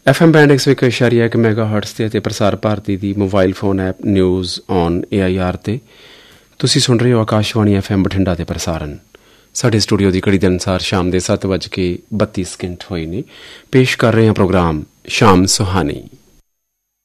FM band 101.1 ਮੈਗਾਹਰਟਜ਼ ਤੇ ਅਤੇ ਪ੍ਰਸਾਰ ਭਾਰਤੀ ਦੀ mobile phone app news on AIR ਤੇ ਤੁਸੀਂ ਸੁਣ ਰਹੇ ਹੋ ਆਕਾਸ਼ਵਾਣੀ FM ਬਠਿੰਡਾ ਦੇ ਪ੍ਰਸਾਰਨ। ਸਾਡੇ ਸਟੂਡੀਓ ਦੀ ਘੜੀ ਦੇ ਅਨੁਸਾਰ ਸ਼ਾਮ ਦੇ 7:32 ਹੋਏ ਨੇ। ਪੇਸ਼ ਕਰ ਰਹੇ ਹਾਂ ਪ੍ਰੋਗਰਾਮ ਸ਼ਾਮ ਸੁਹਾਨੀ।